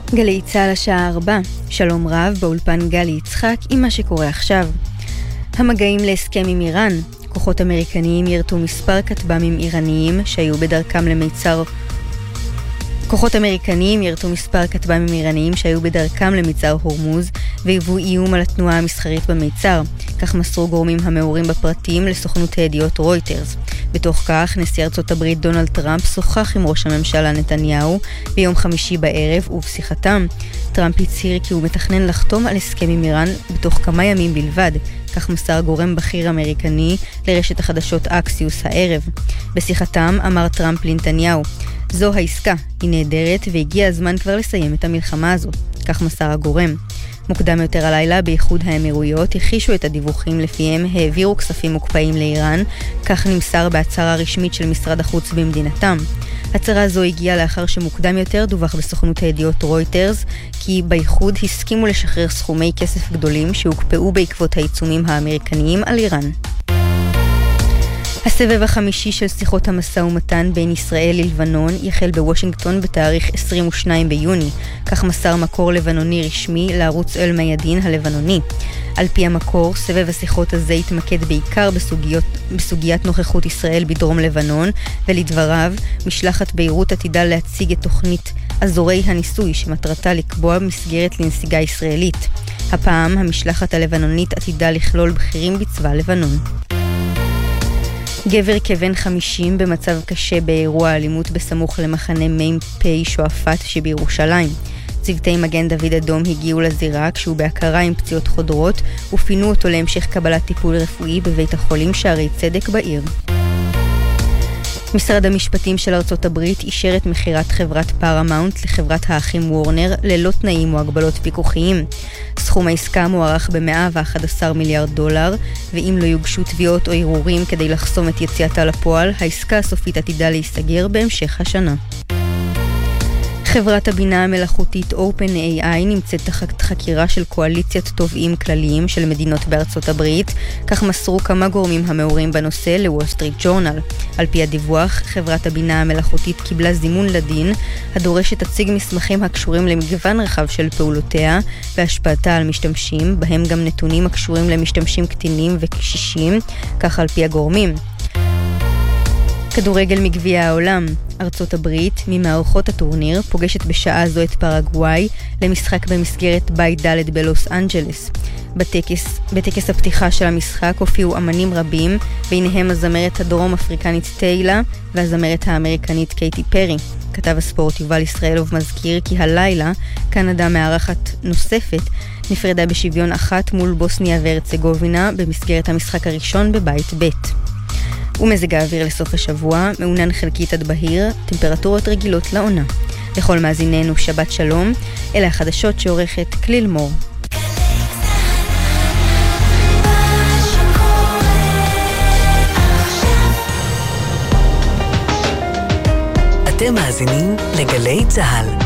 גלי צהל השעה 4, שלום רב באולפן גלי יצחק עם מה שקורה עכשיו. המגעים להסכם עם איראן, כוחות אמריקניים ירתו מספר כטב"מים איראניים שהיו בדרכם למיצר הורמוז והיוו איום על התנועה המסחרית במיצר, כך מסרו גורמים המעורים בפרטים לסוכנות הידיעות רויטרס. בתוך כך, נשיא ארצות הברית דונלד טראמפ שוחח עם ראש הממשלה נתניהו ביום חמישי בערב, ובשיחתם טראמפ הצהיר כי הוא מתכנן לחתום על הסכם עם איראן בתוך כמה ימים בלבד, כך מסר גורם בכיר אמריקני לרשת החדשות אקסיוס הערב. בשיחתם אמר טראמפ לנתניהו, זו העסקה, היא נהדרת והגיע הזמן כבר לסיים את המלחמה הזו, כך מסר הגורם. מוקדם יותר הלילה באיחוד האמירויות הכישו את הדיווחים לפיהם העבירו כספים מוקפאים לאיראן, כך נמסר בהצהרה רשמית של משרד החוץ במדינתם. הצהרה זו הגיעה לאחר שמוקדם יותר דווח בסוכנות הידיעות רויטרס כי באיחוד הסכימו לשחרר סכומי כסף גדולים שהוקפאו בעקבות העיצומים האמריקניים על איראן. הסבב החמישי של שיחות המשא ומתן בין ישראל ללבנון יחל בוושינגטון בתאריך 22 ביוני, כך מסר מקור לבנוני רשמי לערוץ אל-מיאדין הלבנוני. על פי המקור, סבב השיחות הזה יתמקד בעיקר בסוגיית נוכחות ישראל בדרום לבנון, ולדבריו, משלחת ביירות עתידה להציג את תוכנית אזורי הניסוי שמטרתה לקבוע מסגרת לנסיגה ישראלית. הפעם המשלחת הלבנונית עתידה לכלול בכירים בצבא לבנון. גבר כבן 50 במצב קשה באירוע אלימות בסמוך למחנה מ"פ שועפאט שבירושלים. צוותי מגן דוד אדום הגיעו לזירה כשהוא בהכרה עם פציעות חודרות ופינו אותו להמשך קבלת טיפול רפואי בבית החולים שערי צדק בעיר. משרד המשפטים של ארצות הברית אישר את מחירת חברת פארמאונט לחברת האחים וורנר ללא תנאים או הגבלות פיקוחיים. סכום העסקה מוערך ב$111 מיליארד, ואם לא יוגשו תביעות או ערעורים כדי לחסום את יציאתה לפועל, העסקה הסופית עתידה להיסגר בהמשך השנה. חברת הבינה המלאכותית OpenAI נמצאת תחת חקירה של קואליציית תובעים כלליים של מדינות בארצות הברית, כך מסרו כמה גורמים המעורים בנושא לוול סטריט ג'ורנל. על פי הדיווח, חברת הבינה המלאכותית קיבלה זימון לדין, הדורש שתציג מסמכים הקשורים למגוון רחב של פעולותיה והשפעתה על משתמשים, בהם גם נתונים הקשורים למשתמשים קטינים וקשישים, כך על פי הגורמים. כדורגל מגביע העולם, ארצות הברית, ממערכות הטורניר, פוגשת בשעה זו את פרגוואי למשחק במסגרת בית ד' בלוס אנג'לס. בטקס הפתיחה של המשחק הופיעו אמנים רבים, ביניהם הזמרת הדרום אפריקנית טיילה והזמרת האמריקנית קייטי פרי. כתב הספורט יובל ישראלוב מזכיר כי הלילה קנדה מארחת נוספת נפרדה בשוויון 1 מול בוסניה והרצגובינה במסגרת המשחק הראשון בבית ב'. ומזג האוויר לסוף השבוע, מעונן חלקית עד בהיר, טמפרטורות רגילות לעונה. לכל מאזיננו שבת שלום, אלה החדשות שעורכת כליל מור. אתם מאזינים לגלי צהל.